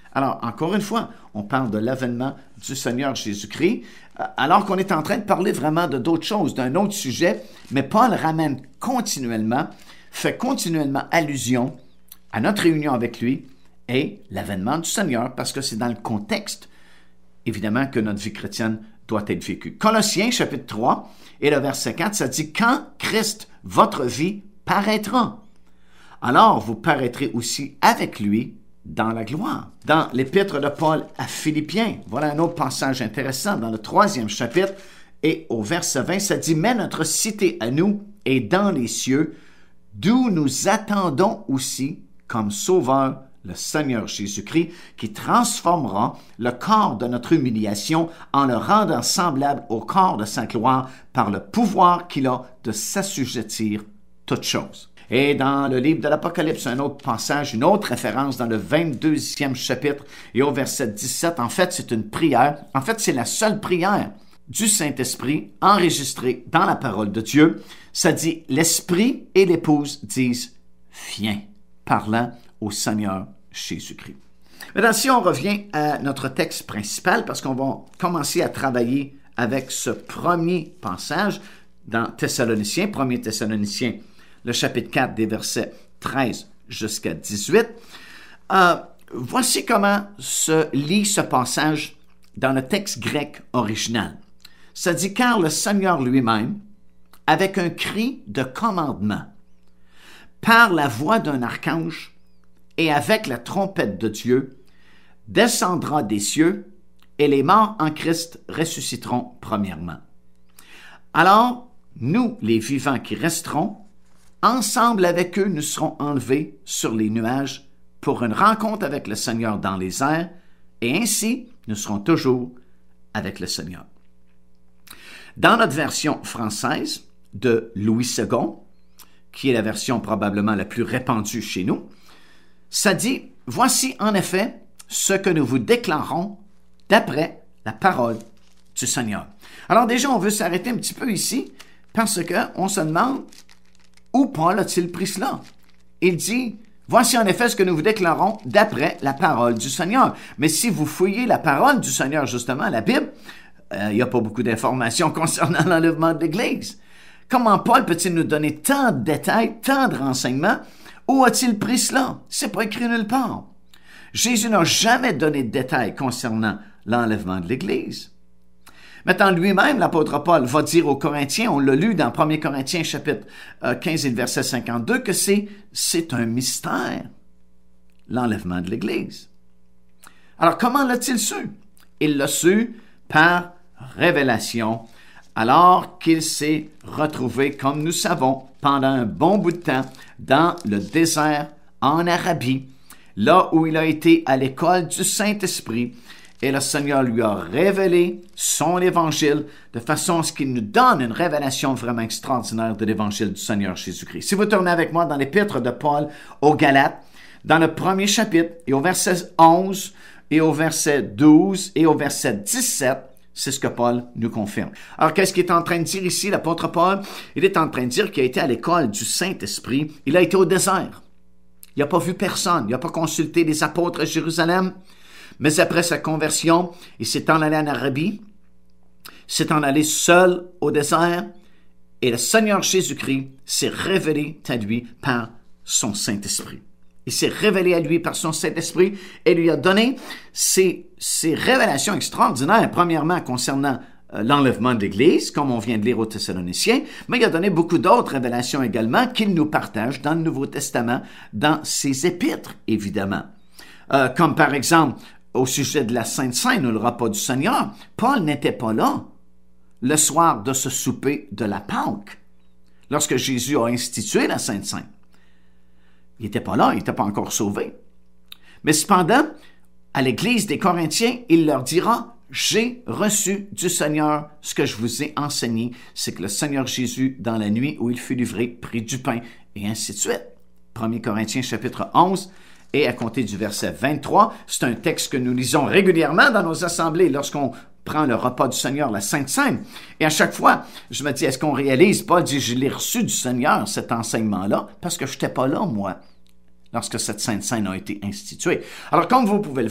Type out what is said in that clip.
Alors, encore une fois, on parle de l'avènement du Seigneur Jésus-Christ, alors qu'on est en train de parler vraiment de d'autres choses, d'un autre sujet, mais Paul fait continuellement allusion à notre réunion avec lui et l'avènement du Seigneur, parce que c'est dans le contexte, évidemment, que notre vie chrétienne doit être vécue. Colossiens, chapitre 3, et le verset 4, ça dit « Quand Christ, votre vie, paraîtra, alors vous paraîtrez aussi avec lui dans la gloire. » Dans l'épître de Paul à Philippiens, voilà un autre passage intéressant, dans le 3e chapitre, et au verset 20, ça dit « Mais notre cité à nous est dans les cieux, d'où nous attendons aussi comme sauveur le Seigneur Jésus-Christ, qui transformera le corps de notre humiliation en le rendant semblable au corps de sa gloire par le pouvoir qu'il a de s'assujettir toutes choses. » Et dans le livre de l'Apocalypse, un autre passage, une autre référence dans le 22e chapitre et au verset 17, en fait, c'est une prière. En fait, c'est la seule prière du Saint-Esprit enregistrée dans la parole de Dieu. Ça dit, l'Esprit et l'Épouse disent « Viens », parlant au Seigneur Jésus-Christ. Maintenant, si on revient à notre texte principal, parce qu'on va commencer à travailler avec ce premier passage dans Thessaloniciens, 1 Thessaloniciens, le chapitre 4 des versets 13 jusqu'à 18. Voici comment se lit ce passage dans le texte grec original. Ça dit « Car le Seigneur lui-même, avec un cri de commandement, par la voix d'un archange et avec la trompette de Dieu, descendra des cieux, et les morts en Christ ressusciteront premièrement. Alors, nous, les vivants qui resteront, ensemble avec eux, nous serons enlevés sur les nuages pour une rencontre avec le Seigneur dans les airs, et ainsi, nous serons toujours avec le Seigneur. » Dans notre version française de Louis II, qui est la version probablement la plus répandue chez nous, ça dit « Voici en effet ce que nous vous déclarons d'après la parole du Seigneur. » Alors déjà, on veut s'arrêter un petit peu ici parce qu'on se demande où Paul a-t-il pris cela? Il dit « Voici en effet ce que nous vous déclarons d'après la parole du Seigneur. » Mais si vous fouillez la parole du Seigneur, justement, la Bible, il n'y a pas beaucoup d'informations concernant l'enlèvement de l'Église. Comment Paul peut-il nous donner tant de détails, tant de renseignements? Où a-t-il pris cela? C'est pas écrit nulle part. Jésus n'a jamais donné de détails concernant l'enlèvement de l'Église. Maintenant, lui-même, l'apôtre Paul va dire aux Corinthiens, on l'a lu dans 1 Corinthiens chapitre 15 et le verset 52, que c'est un mystère, l'enlèvement de l'Église. Alors, comment l'a-t-il su? Il l'a su par révélation, alors qu'il s'est retrouvé, comme nous savons, pendant un bon bout de temps, dans le désert en Arabie, là où il a été à l'école du Saint-Esprit, et le Seigneur lui a révélé son évangile de façon à ce qu'il nous donne une révélation vraiment extraordinaire de l'évangile du Seigneur Jésus-Christ. Si vous tournez avec moi dans l'épître de Paul aux Galates, dans le premier chapitre, et au verset 11, et au verset 12, et au verset 17, c'est ce que Paul nous confirme. Alors, qu'est-ce qu'il est en train de dire ici, l'apôtre Paul? Il est en train de dire qu'il a été à l'école du Saint-Esprit. Il a été au désert. Il n'a pas vu personne. Il n'a pas consulté les apôtres à Jérusalem. Mais après sa conversion, il s'est en allé en Arabie. Il s'est en allé seul au désert. Et le Seigneur Jésus-Christ s'est révélé à lui par son Saint-Esprit. Il s'est révélé à lui par son Saint-Esprit et lui a donné ces révélations extraordinaires, premièrement concernant l'enlèvement de l'Église, comme on vient de lire aux Thessaloniciens, mais il a donné beaucoup d'autres révélations également qu'il nous partage dans le Nouveau Testament, dans ses épîtres, évidemment. Comme par exemple, au sujet de la Sainte Seine ou le repas du Seigneur, Paul n'était pas là le soir de ce souper de la Pâque, lorsque Jésus a institué la Sainte Seine. Il n'était pas là, il n'était pas encore sauvé. Mais cependant, à l'Église des Corinthiens, il leur dira « J'ai reçu du Seigneur ce que je vous ai enseigné, c'est que le Seigneur Jésus, dans la nuit où il fut livré, prit du pain, et ainsi de suite. » 1 Corinthiens chapitre 11, et à compter du verset 23, c'est un texte que nous lisons régulièrement dans nos assemblées lorsqu'on prend le repas du Seigneur, la Sainte Seine. Et à chaque fois, je me dis, est-ce qu'on réalise? Paul dit, je l'ai reçu du Seigneur, cet enseignement-là, parce que je n'étais pas là, moi, lorsque cette Sainte Seine a été instituée. Alors, comme vous pouvez le